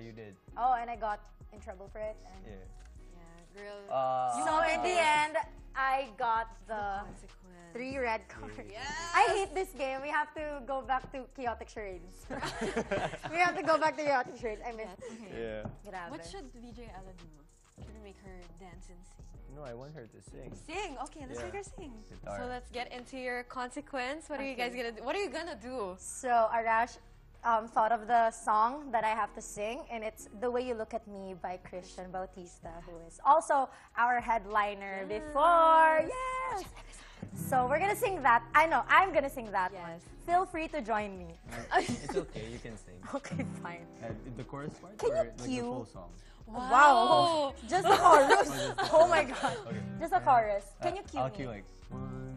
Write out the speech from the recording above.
you did. Oh, and I got in trouble for it. And Yeah. Girl. so in the end, I got the Consequence. 3 red cards. Yes. I hate this game. We have to go back to chaotic charades. We have to go back to chaotic charades. I miss. Yeah. Grabe. What should VJ Ella do? Should we make her dance and sing? No, I want her to sing. Sing. Okay, let's Yeah. make her sing. Guitar. So let's get into your consequence. What are you guys Okay. gonna do? What are you gonna do? So Arash thought of the song that I have to sing, and it's "The Way You Look at Me" by Christian Bautista, who is also our headliner before. Yes. So we're gonna sing that. I know I'm gonna sing that one. Yes. Feel free to join me. It's okay, you can sing. Okay, fine. The chorus part Can or you like the cue? full song? Wow. Just a chorus. Just the Oh my chorus. god. Okay. Just a chorus. Can you cue I'll me? cue like 1,